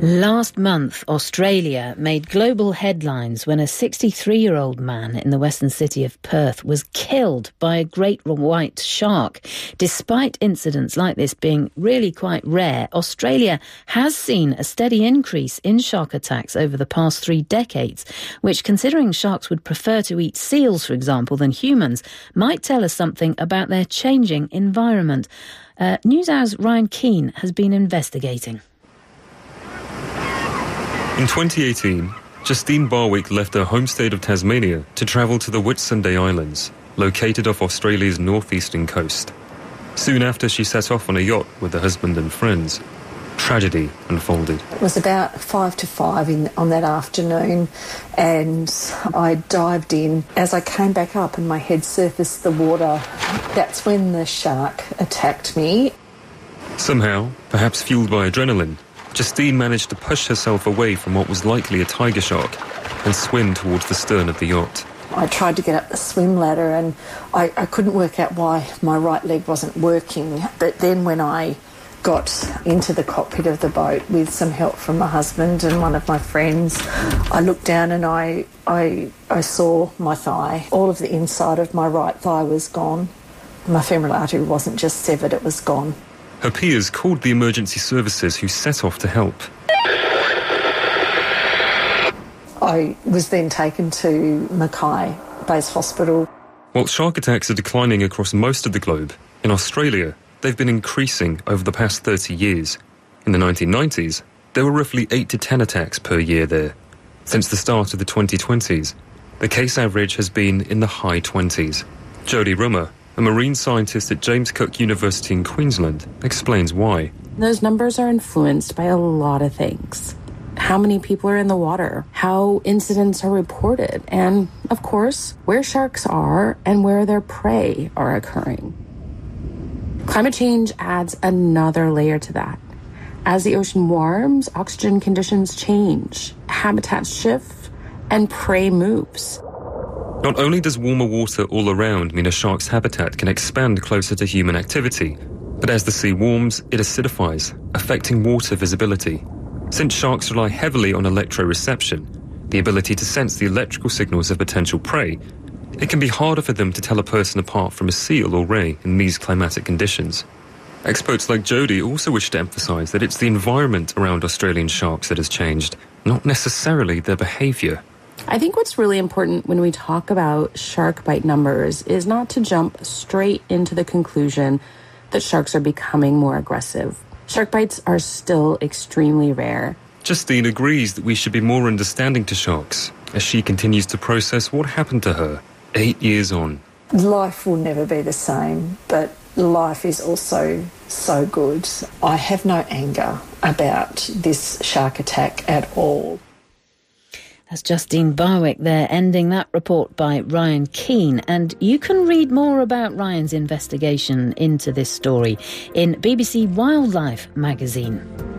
Last month, Australia made global headlines when a 63-year-old man in the western city of Perth was killed by a great white shark. Despite incidents like this being really quite rare, Australia has seen a steady increase in shark attacks over the past 3 decades, which, considering sharks would prefer to eat seals, for example, than humans, might tell us something about their changing environment. NewsHour's Ryan Keane has been investigating. In 2018, Justine Barwick left her home state of Tasmania to travel to the Whitsunday Islands, located off Australia's northeastern coast. Soon after, she set off on a yacht with her husband and friends. Tragedy unfolded. It was about 5 to 5 on that afternoon, and I dived in. As I came back up and my head surfaced the water, that's when the shark attacked me. Somehow, perhaps fueled by adrenaline, Justine managed to push herself away from what was likely a tiger shark and swim towards the stern of the yacht. I tried to get up the swim ladder and I couldn't work out why my right leg wasn't working. But then when I got into the cockpit of the boat with some help from my husband and one of my friends, I looked down and I saw my thigh. All of the inside of my right thigh was gone. My femoral artery wasn't just severed, it was gone. Her peers called the emergency services, who set off to help. I was then taken to Mackay Base Hospital. While shark attacks are declining across most of the globe, in Australia, they've been increasing over the past 30 years. In the 1990s, there were roughly 8 to 10 attacks per year there. Since the start of the 2020s, the case average has been in the high 20s. Jodie Rummer, a marine scientist at James Cook University in Queensland, explains why. Those numbers are influenced by a lot of things. How many people are in the water, how incidents are reported, and, of course, where sharks are and where their prey are occurring. Climate change adds another layer to that. As the ocean warms, oxygen conditions change, habitats shift, and prey moves. Not only does warmer water all around mean a shark's habitat can expand closer to human activity, but as the sea warms, it acidifies, affecting water visibility. Since sharks rely heavily on electroreception, the ability to sense the electrical signals of potential prey, it can be harder for them to tell a person apart from a seal or ray in these climatic conditions. Experts like Jodie also wish to emphasise that it's the environment around Australian sharks that has changed, not necessarily their behaviour. I think what's really important when we talk about shark bite numbers is not to jump straight into the conclusion that sharks are becoming more aggressive. Shark bites are still extremely rare. Justine agrees that we should be more understanding to sharks as she continues to process what happened to her 8 years on. Life will never be the same, but life is also so good. I have no anger about this shark attack at all. That's Justine Barwick there, ending that report by Ryan Keane. And you can read more about Ryan's investigation into this story in BBC Wildlife magazine.